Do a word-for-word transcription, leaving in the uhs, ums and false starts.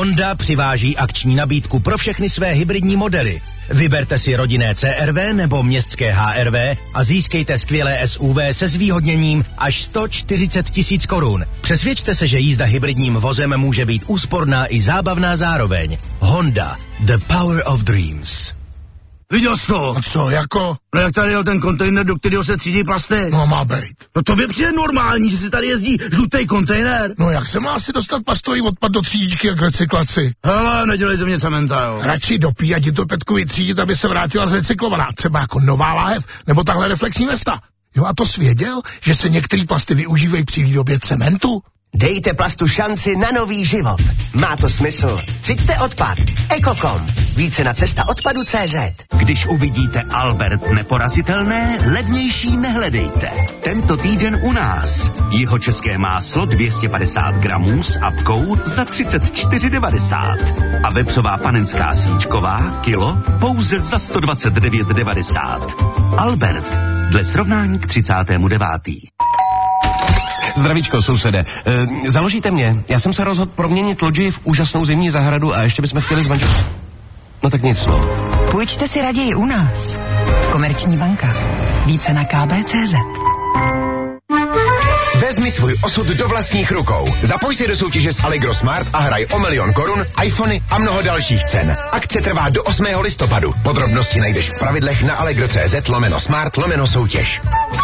Honda přiváží akční nabídku pro všechny své hybridní modely. Vyberte si rodinné C R V nebo městské H R V a získejte skvělé S U V se zvýhodněním až sto čtyřicet tisíc korun. Přesvědčte se, že jízda hybridním vozem může být úsporná i zábavná zároveň. Honda, the power of dreams. Viděl jsi to? A co, jako? No jak tady jel ten kontejner, do kterého se třídí plasty? No má být. No to by přijde normální, že si tady jezdí žlutý kontejner. No jak se má asi dostat plastový odpad do třídičky a k recyklaci? Hele, nedělej ze mě cementa, jo. Radši dopí a ti to Petku vytřídit, aby se vrátila zrecyklovaná. Třeba jako nová láhev, nebo takhle reflexní vesta. Jo, a to svěděl, že se některé plasty využívají při výrobě cementu? Dejte plastu šanci na nový život. Má to smysl. Přijďte odpad. Ekokom. Více na cesta odpadu tečka cé zet. Když uvidíte Albert neporazitelné, levnější nehledejte. Tento týden u nás. Jihočeské máslo dvě stě padesát gramů s apkou za třicet čtyři devadesát. A vepřová panenská síčková kilo pouze za sto dvacet devět devadesát. Albert. Dle srovnání k třicátému devátému Zdravíčko, sousede. E, založíte mě? Já jsem se rozhodl proměnit lodži v úžasnou zimní zahradu a ještě bychom chtěli zvančit. No tak nic, no. Půjčte si raději u nás. Komerční banka. Více na k b tečka cé zet. Vezmi svůj osud do vlastních rukou. Zapoj se do soutěže s Allegro Smart a hraj o milion korun, iPhony a mnoho dalších cen. Akce trvá do osmého listopadu. Podrobnosti najdeš v pravidlech na allegro tečka cé zet lomeno smart lomeno soutěž.